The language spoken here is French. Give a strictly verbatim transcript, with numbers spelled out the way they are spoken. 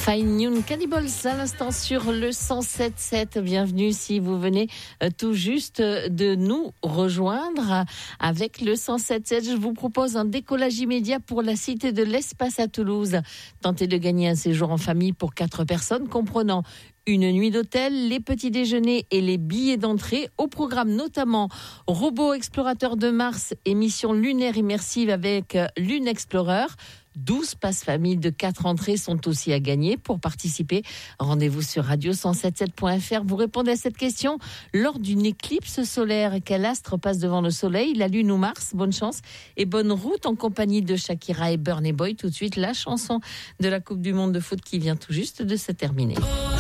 Fine Young Cannibals à l'instant sur le cent sept sept. Bienvenue si vous venez tout juste de nous rejoindre avec le cent sept sept. Je vous propose un décollage immédiat pour la Cité de l'Espace à Toulouse. Tentez de gagner un séjour en famille pour quatre personnes comprenant une nuit d'hôtel, les petits déjeuners et les billets d'entrée. Au programme notamment Robot Explorateur de Mars et mission lunaire immersive avec Lune Explorer. douze passes famille de quatre entrées sont aussi à gagner. Pour participer, rendez-vous sur radio cent soixante-dix-sept point f r. Vous répondez à cette question lors d'une éclipse solaire. Quel astre passe devant le soleil, la lune ou Mars? Bonne chance et bonne route en compagnie de Shakira et Burna Boy. Tout de suite, la chanson de la Coupe du Monde de foot qui vient tout juste de se terminer.